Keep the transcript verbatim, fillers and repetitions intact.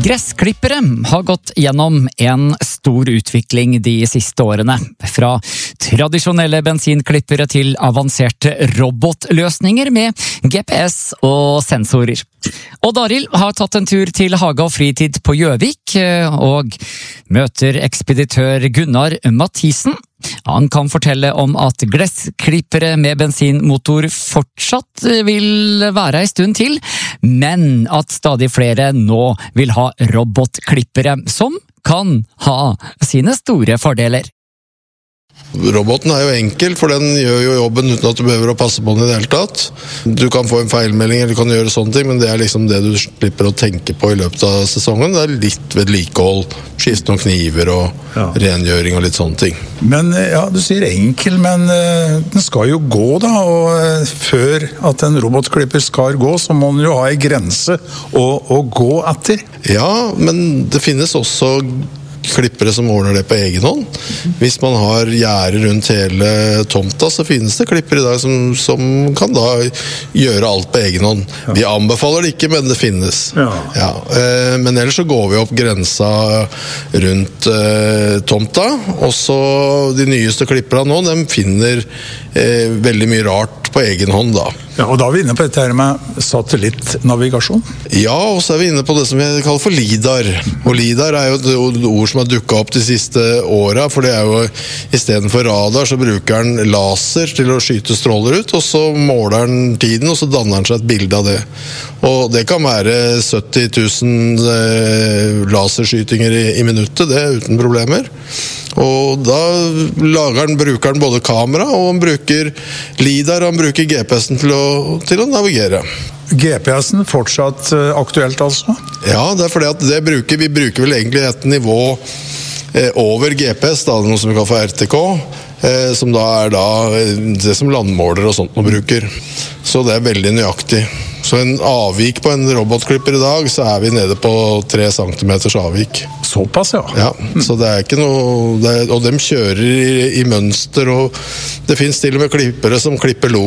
Gressklippere har gått gjennom en stor utvikling de siste årene. Fra tradisjonelle bensinklippere til avanserte robotløsninger med G P S og sensorer. Og Daril har tatt en tur til Hage og Fritid på Gjøvik, og møter ekspeditør Gunnar Mathisen. Han kan fortelle om at gressklippere med bensinmotor fortsatt vil være en stund til, men at stadig flere nå vil ha robotklippere som kan ha sine store fordeler. Roboten er jo enkel, for den gjør jo jobben uten at du behøver å passe på den i det hele tatt. Du kan få en feilmelding eller du kan gjøre sånne ting, men det er liksom det du slipper å tenke på i løpet av sesongen. Det er litt vedlikehold, skifte noen kniver og ja. rengjøring og litt sånne ting. Men ja, du sier enkel, men uh, den skal jo gå da, og uh, før at en robotklipper skal gå, så må den jo ha en grense å, å gå etter. Ja, men det finnes også klippere som ordner det på egen hånd. Hvis man har gjerde rundt hele tomta, så finnes det klippere i dag som, som kan da gjøre alt på egen hånd. Ja. Vi anbefaler det ikke, men det finnes. Ja. Ja. Eh, men ellers så går vi opp grensa rundt eh, tomta, og så de nyeste klipperne nå, de finner eh, veldig mye rart på egen hånd da. Ja, og da er vi inne på dette her med satellittnavigasjon. Ja, og så er vi inne på det som vi kaller for LIDAR. Og LIDAR er jo et ord som har dukket opp de siste årene, for det er jo, i stedet for radar, så bruker den laser til å skyte stråler ut, og så måler den tiden, og så danner den seg et bilde av det. Og det kan være sytti tusen eh, laserskytinger i, i minuttet, det er uten problemer. Og da lager den, bruker den både kamera, og han bruker LIDAR, og han bruker G P S-en til å, til å navigere. G P S-en fortsatt aktuelt altså? Ja, det er fordi at det bruker, vi bruker vel egentlig et nivå eh, over G P S, da, noe som vi kaller for R T K, eh, som da er da det som landmåler og sånt man bruker. Så det er veldig nøyaktig. Så en avvik på en robotklipper i dag, så er vi nede på tre centimeters avvik. Såpass, ja. Ja, så det er ikke noe, det er, og de kjører i, i mønster, og det finnes til og med klippere som klipper lo.